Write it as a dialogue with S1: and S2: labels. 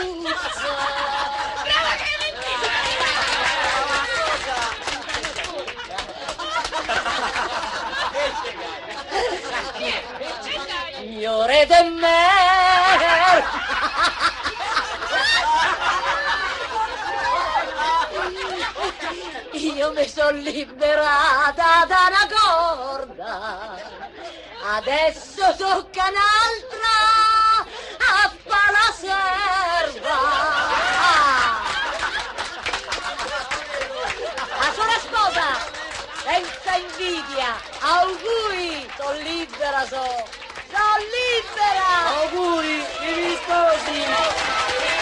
S1: Signore de me. Io mi sono liberata da una corda, adesso tocca un'altra a fa la serva. La sola sposa, senza invidia, auguri, sono libera, sono libera.
S2: Auguri, vivi sposi.